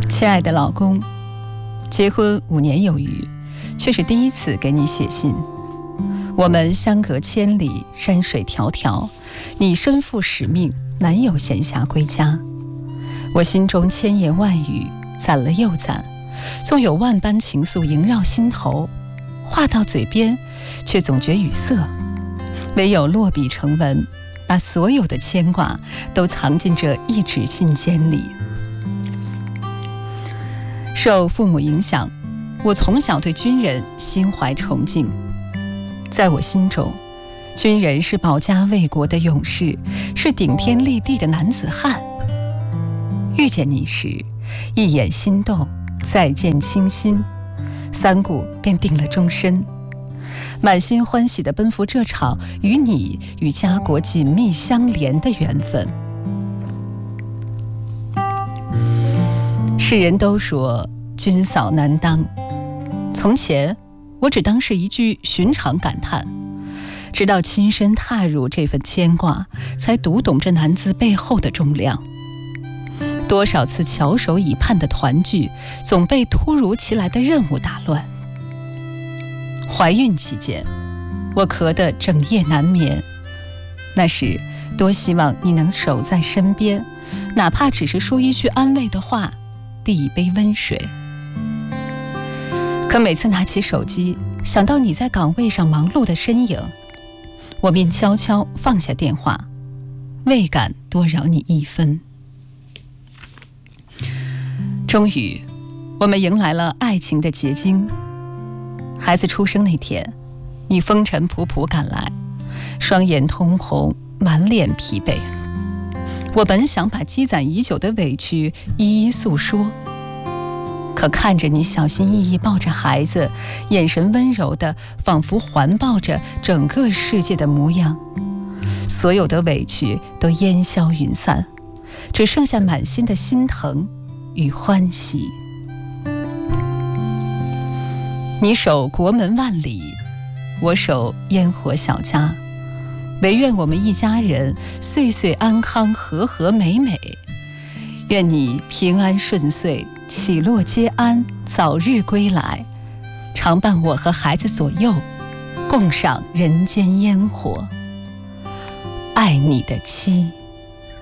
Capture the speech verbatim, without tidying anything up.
亲爱的老公，结婚五年有余，却是第一次给你写信。我们相隔千里，山水迢迢，你身负使命，难有闲暇归家。我心中千言万语，攒了又攒，纵有万般情愫萦绕心头，话到嘴边，却总觉语塞。唯有落笔成文，把所有的牵挂都藏进这一纸信笺里。受父母影响，我从小对军人心怀崇敬。在我心中，军人是保家卫国的勇士，是顶天立地的男子汉。遇见你时，一眼心动，再见倾心，三顾便定了终身。满心欢喜地奔赴这场与你与家国紧密相连的缘分。世人都说军嫂难当，从前我只当是一句寻常感叹，直到亲身踏入这份牵挂，才读懂这男子背后的重量。多少次翘首以盼的团聚，总被突如其来的任务打乱。怀孕期间，我咳得整夜难眠，那时多希望你能守在身边，哪怕只是说一句安慰的话，递一杯温水。可每次拿起手机，想到你在岗位上忙碌的身影，我便悄悄放下电话，未敢多扰你一分。终于，我们迎来了爱情的结晶。孩子出生那天，你风尘仆仆赶来，双眼通红，满脸疲惫。我本想把积攒已久的委屈一一诉说，可看着你小心翼翼抱着孩子，眼神温柔的仿佛环抱着整个世界的模样，所有的委屈都烟消云散，只剩下满心的心疼与欢喜。你守国门万里，我守烟火小家，唯愿我们一家人岁岁安康，和和美美。愿你平安顺遂，起落皆安，早日归来，常伴我和孩子左右，共赏人间烟火。爱你的妻。